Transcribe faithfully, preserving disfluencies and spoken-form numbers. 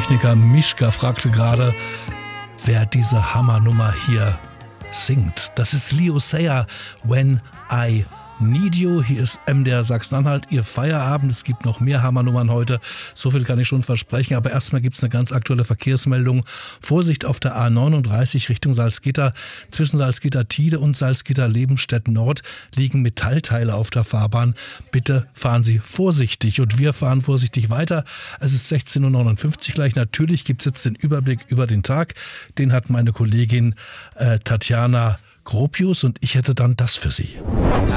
Tontechniker Mischka fragte gerade, wer diese Hammernummer hier singt. Das ist Leo Sayer, When I Need You. Hier ist M D R Sachsen-Anhalt, Ihr Feierabend. Es gibt noch mehr Hammernummern heute. So viel kann ich schon versprechen. Aber erstmal gibt es eine ganz aktuelle Verkehrsmeldung. Vorsicht auf der A neununddreißig Richtung Salzgitter. Zwischen Salzgitter-Tide und Salzgitter-Lebenstedt-Nord liegen Metallteile auf der Fahrbahn. Bitte fahren Sie vorsichtig. Und wir fahren vorsichtig weiter. Es ist sechzehn Uhr neunundfünfzig gleich. Natürlich gibt es jetzt den Überblick über den Tag. Den hat meine Kollegin äh, Tatjana Gropius und ich hätte dann das für Sie.